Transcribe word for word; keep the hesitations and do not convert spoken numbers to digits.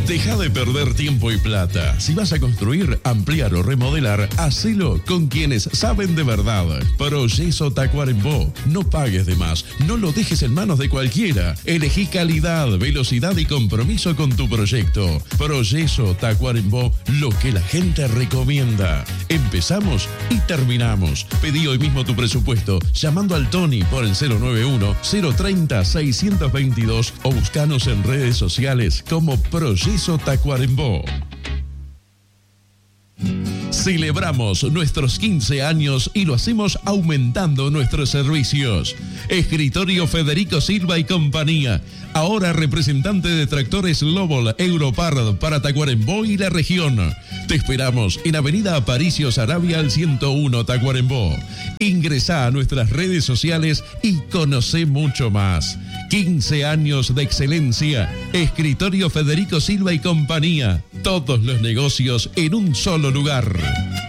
Deja de perder tiempo y plata. Si vas a construir, ampliar o remodelar, hacelo con quienes saben de verdad. Proyeso Tacuarembó. No pagues de más. No lo dejes en manos de cualquiera. Elegí calidad, velocidad y compromiso con tu proyecto. Proyeso Tacuarembó, lo que la gente recomienda. Empezamos y terminamos. Pedí hoy mismo tu presupuesto llamando al Tony por el cero nueve uno, cero treinta, seiscientos veintidós o buscanos en redes sociales como Proyeso Tacuarembó. Celebramos nuestros quince años y lo hacemos aumentando nuestros servicios. Escritorio Federico Silva y compañía. Ahora representante de tractores Lobol Europard para Tacuarembó y la región. Te esperamos en Avenida Aparicio Saravia al ciento uno Tacuarembó. Ingresá a nuestras redes sociales y conocé mucho más. quince años de excelencia. Escritorio Federico Silva y compañía. Todos los negocios en un solo lugar.